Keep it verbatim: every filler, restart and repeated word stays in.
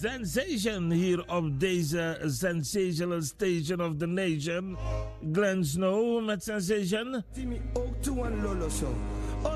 Sensation hier op deze Sensational Station of the Nation. Glenn Snow met Sensation. Timmy ook toe aan Lolo zo.